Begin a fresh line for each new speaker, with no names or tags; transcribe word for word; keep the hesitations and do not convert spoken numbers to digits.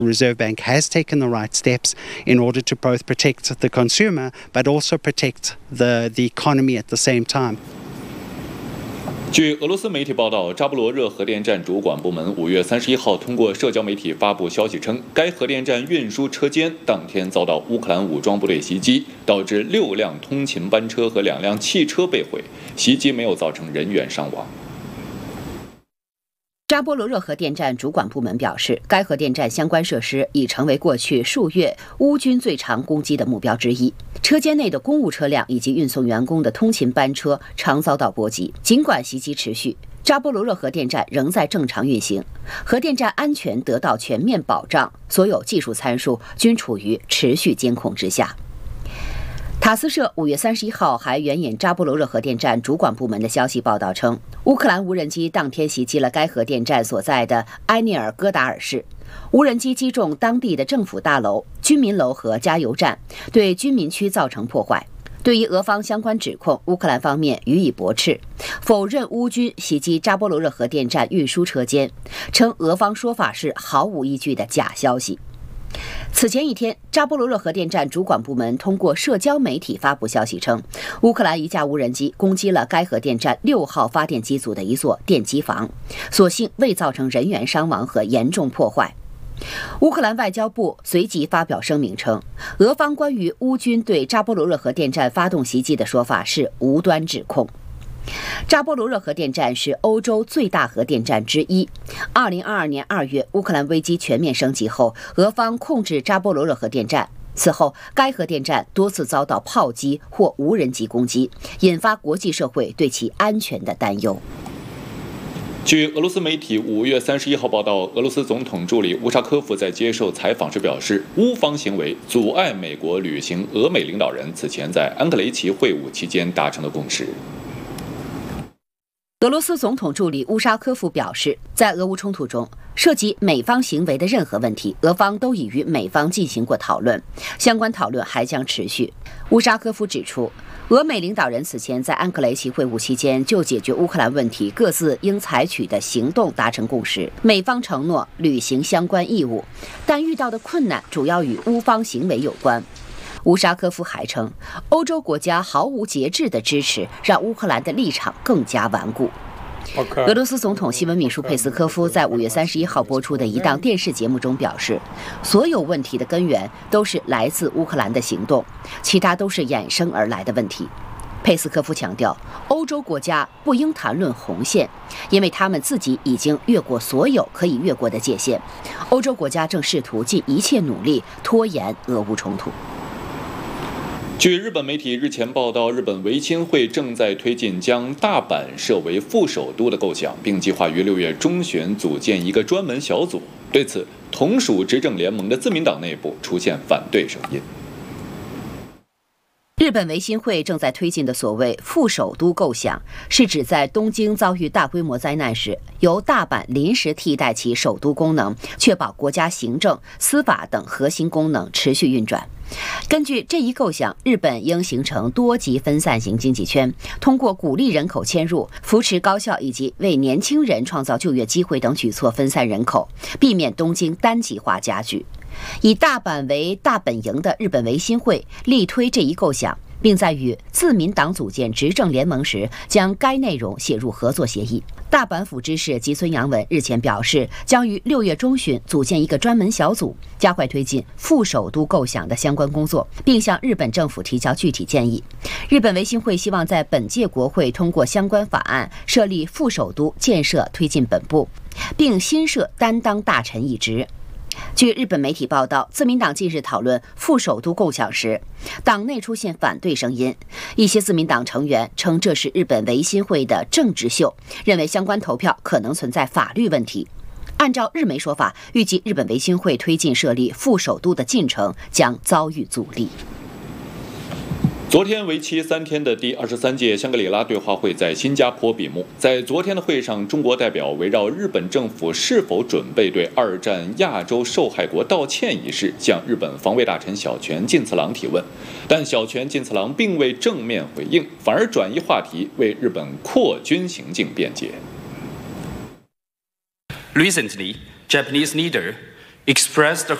Reserve Bank has taken the right steps in order to both protect the consumer, but also protect the, the economy at the same time.
据俄罗斯媒体报道，扎波罗热核电站主管部门五月三十一号通过社交媒体发布消息称，该核电站运输车间当天遭到乌克兰武装部队袭击，导致六辆通勤班车和两辆汽车被毁，袭击没有造成人员伤亡。
扎波罗热核电站主管部门表示，该核电站相关设施已成为过去数月乌军最常攻击的目标之一。车间内的公务车辆以及运送员工的通勤班车常遭到波及。尽管袭击持续，扎波罗热核电站仍在正常运行，核电站安全得到全面保障，所有技术参数均处于持续监控之下。塔斯社五月三十一号还援引扎波罗热核电站主管部门的消息报道称，乌克兰无人机当天袭击了该核电站所在的埃涅尔戈达尔市，无人机击中当地的政府大楼、居民楼和加油站，对居民区造成破坏。对于俄方相关指控，乌克兰方面予以驳斥，否认乌军袭击扎波罗热核电站运输车间，称俄方说法是毫无依据的假消息。此前一天，扎波罗热核电站主管部门通过社交媒体发布消息称，乌克兰一架无人机攻击了该核电站六号发电机组的一座电机房，所幸未造成人员伤亡和严重破坏。乌克兰外交部随即发表声明称，俄方关于乌军对扎波罗热核电站发动袭击的说法是无端指控。扎波罗热核电站是欧洲最大核电站之一。二零二二年二月，乌克兰危机全面升级后，俄方控制扎波罗热核电站。此后，该核电站多次遭到炮击或无人机攻击，引发国际社会对其安全的担忧。
据俄罗斯媒体五月三十一号报道，俄罗斯总统助理乌沙科夫在接受采访时表示，乌方行为阻碍美国履行俄美领导人此前在安克雷奇会晤期间达成的共识。
俄罗斯总统助理乌沙科夫表示，在俄乌冲突中，涉及美方行为的任何问题，俄方都已与美方进行过讨论，相关讨论还将持续。乌沙科夫指出，俄美领导人此前在安克雷奇会晤期间就解决乌克兰问题各自应采取的行动达成共识，美方承诺履行相关义务，但遇到的困难主要与乌方行为有关。乌沙科夫还称，欧洲国家毫无节制的支持让乌克兰的立场更加顽固。Okay. 俄罗斯总统新闻秘书佩斯科夫在五月三十一号播出的一档电视节目中表示，所有问题的根源都是来自乌克兰的行动，其他都是衍生而来的问题。佩斯科夫强调，欧洲国家不应谈论红线，因为他们自己已经越过所有可以越过的界限。欧洲国家正试图尽一切努力拖延俄乌冲突。
据日本媒体日前报道，日本维新会正在推进将大阪设为副首都的构想，并计划于六月中旬组建一个专门小组。对此，同属执政联盟的自民党内部出现反对声音。
日本维新会正在推进的所谓副首都构想，是指在东京遭遇大规模灾难时，由大阪临时替代其首都功能，确保国家行政、司法等核心功能持续运转。根据这一构想，日本应形成多级分散型经济圈，通过鼓励人口迁入、扶持高校以及为年轻人创造就业机会等举措分散人口，避免东京单极化加剧。以大阪为大本营的日本维新会力推这一构想，并在与自民党组建执政联盟时将该内容写入合作协议。大阪府知事吉村洋文日前表示，将于六月中旬组建一个专门小组，加快推进副首都构想的相关工作，并向日本政府提交具体建议。日本维新会希望在本届国会通过相关法案，设立副首都建设推进本部，并新设担当大臣一职。据日本媒体报道，自民党近日讨论副首都构想时，党内出现反对声音。一些自民党成员称这是日本维新会的政治秀，认为相关投票可能存在法律问题。按照日媒说法，预计日本维新会推进设立副首都的进程将遭遇阻力。
昨天为期三天的第二十三届香格里拉对话会在新加坡闭幕。在昨天的会上，中国代表围绕日本政府是否准备对二战亚洲受害国道歉一事，向日本防卫大臣小泉进次郎提问，但小泉进次郎并未正面回应，反而转移话题，为日本扩军行径辩解。
Recently, Japanese leader expressed